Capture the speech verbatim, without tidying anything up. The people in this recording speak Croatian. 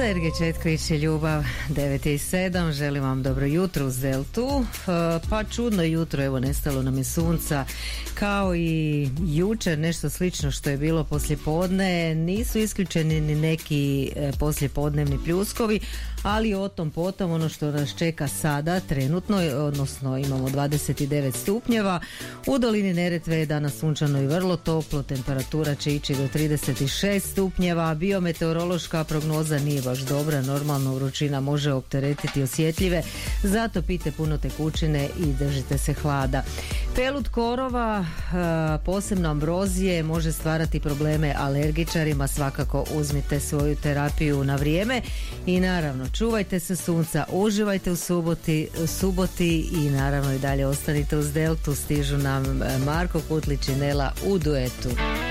Sergej Četković i Ljubav, devet i sedam. Želim vam dobro jutro uz Deltu. Pa čudno jutro, evo nestalo nam je sunca kao i jučer, nešto slično što je bilo poslijepodne. Nisu isključeni ni neki poslijepodnevni pljuskovi, ali o tom potom. Ono što nas čeka sada trenutno, odnosno imamo dvadeset devet stupnjeva. U dolini Neretve je danas sunčano i vrlo toplo, temperatura će ići do trideset šest stupnjeva. Biometeorološka prognoza nije baš dobra, normalno vrućina može opteretiti osjetljive, zato pijte puno tekućine i držite se hlada. Pelut korova, posebno ambrozije, može stvarati probleme alergičarima, svakako uzmite svoju terapiju na vrijeme i naravno čuvajte se sunca, uživajte u suboti, suboti i naravno i dalje ostanite uz Deltu. Stižu nam Marko Kutlić i Nela u duetu.